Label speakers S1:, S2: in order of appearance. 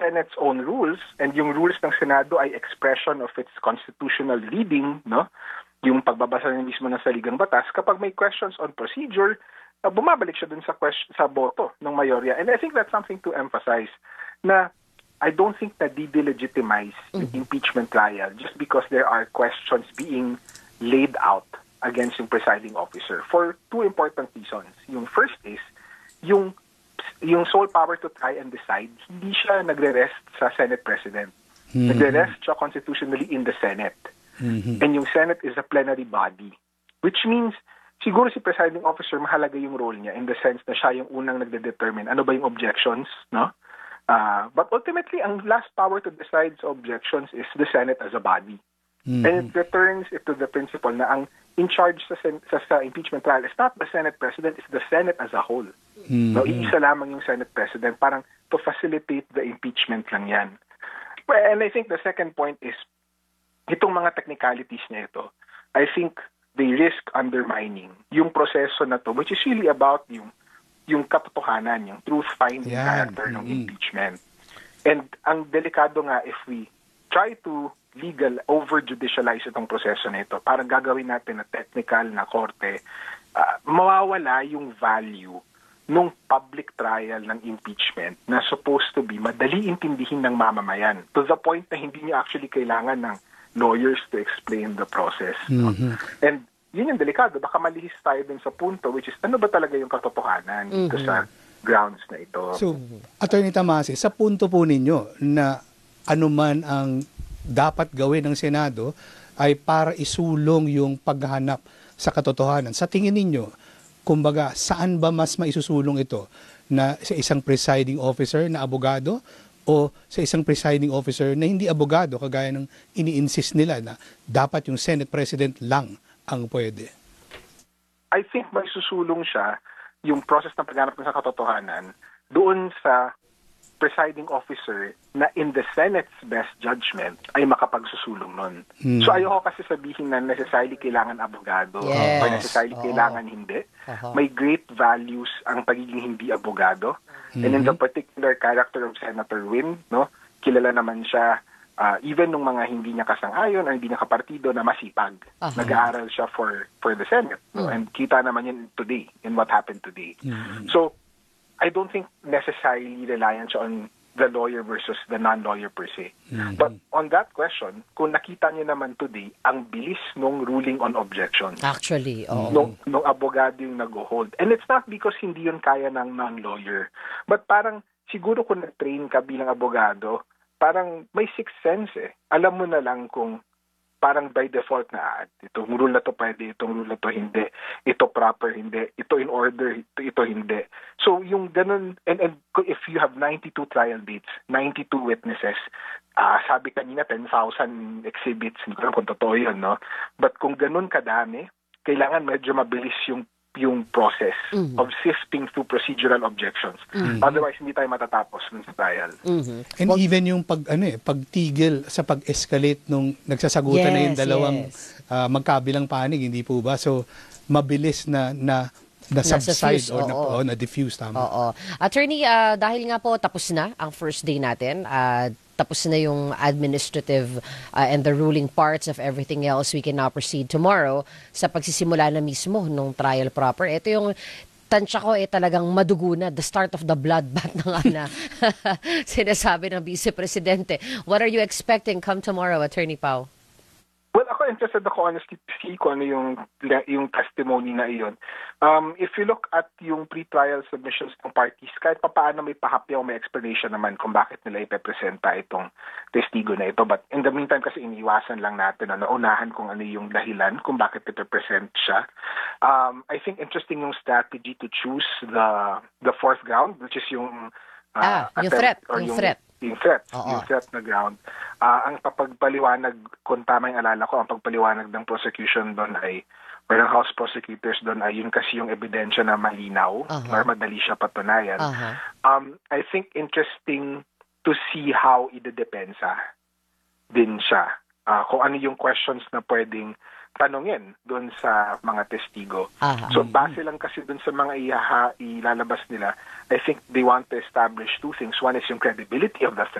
S1: Senate's own rules, and yung rules ng Senado ay expression of its constitutional reading, no? Yung pagbabasa niya mismo ng saligang batas, kapag may questions on procedure, bumabalik siya dun sa boto ng mayorya. And I think that's something to emphasize, na I don't think na de-delegitimize yung impeachment trial just because there are questions being laid out against yung presiding officer for two important reasons. Yung first is, yung sole power to try and decide, hindi siya nagre-rest sa Senate President. Nagre-rest siya constitutionally in the Senate. And yung Senate is a plenary body, which means siguro si presiding officer mahalaga yung role niya in the sense na siya yung unang nagde-determine ano ba yung objections, no? But ultimately, ang last power to decide sa objections is the Senate as a body. And it returns it to the principle na ang in charge sa impeachment trial is not the Senate President, it's the Senate as a whole. No, iisa lamang yung Senate President, parang to facilitate the impeachment lang yan. And I think the second point is, itong mga technicalities niya ito, I think they risk undermining yung proseso na to, which is really about yung katotohanan, yung truth-finding character ng impeachment. And ang delikado nga if we try to over-judicialize itong proseso na ito, parang gagawin natin na technical na korte, mawawala yung value nung public trial ng impeachment na supposed to be madali intindihin ng mamamayan to the point na hindi niya actually kailangan ng lawyers to explain the process. And yun yung delikado. Baka malihis tayo dun sa punto which is ano ba talaga yung katotohanan dito sa grounds na ito.
S2: So, Attorney Tamasi, sa punto po ninyo na anuman ang dapat gawin ng Senado ay para isulong yung paghahanap sa katotohanan. Sa tingin ninyo, kumbaga, saan ba mas maisusulong ito? Na sa isang presiding officer na abogado o sa isang presiding officer na hindi abogado, kagaya ng ini-insist nila na dapat yung Senate President lang ang pwede?
S1: I think may susulong siya yung process ng paghanap sa katotohanan doon sa presiding officer na in the Senate's best judgment ay makapagsusulong nun. So ayoko kasi sabihin na necessarily kailangan abogado or necessarily kailangan hindi. May great values ang pagiging hindi abogado. And in the particular character of Senator Win, no, kilala naman siya even nung mga hindi niya kasang-ayon o hindi niya kapartido na masipag. Nag-aaral siya for the Senate. No? And kita naman yun today, in what happened today. So, I don't think necessarily reliant siya on the lawyer versus the non-lawyer per se. But on that question, kung nakita niyo naman today, ang bilis nung ruling on objections.
S3: Actually,
S1: Nung abogado yung nag-hold. And it's not because hindi yun kaya ng non-lawyer. But parang, siguro kung nag-train ka bilang abogado, parang may sixth sense eh. Alam mo na lang kung parang by default na itong rule na to pwede, itong rule na to hindi, ito proper, hindi, ito in order, ito hindi. So yung ganun, and if you have 92 trial dates, 92 witnesses, sabi kanina 10,000 exhibits, hindi ko alam kung totoo yun, no? But kung ganun kadami, kailangan medyo mabilis yung process of sifting through procedural objections. Otherwise, hindi tayo matatapos sa trial.
S2: And even yung pagtigil sa pag-escalate nung nagsasagutan na yung dalawang magkabilang panig, hindi po ba? So, mabilis na subside or na-diffuse, tama?
S3: Attorney, dahil nga po tapos na ang first day natin, tapos na yung administrative and the ruling parts of everything else, we can now proceed tomorrow sa pagsisimula na mismo ng trial proper. Ito yung tansya ko talagang madugo na, the start of the bloodbath na sinasabi ng Vice Presidente. What are you expecting come tomorrow, Attorney Pao?
S1: Well, ako interested ako honestly to see kung ano yung testimony na iyon. If you look at yung pre-trial submissions ng parties, kahit paano may pahapyaw, may explanation naman kung bakit nila ipepresenta itong testigo na ito. But in the meantime kasi iniwasan lang natin na naunahan kung ano yung dahilan kung bakit ipepresent siya. I think interesting yung strategy to choose the fourth ground, which is yung
S3: yung threat.
S1: Yung threat na ground. Ang pagpaliwanag, kung tama yung alala ko, ang pagpaliwanag ng prosecution doon ay, or ng House prosecutors doon ay yun kasi yung ebidensya na malinaw, or madali siya patunayan. I think interesting to see how idedepensa din siya. Kung ano yung questions na pwedeng tanungin doon sa mga testigo. So base lang kasi doon sa mga ilalabas nila, I think they want to establish two things. One is yung credibility of the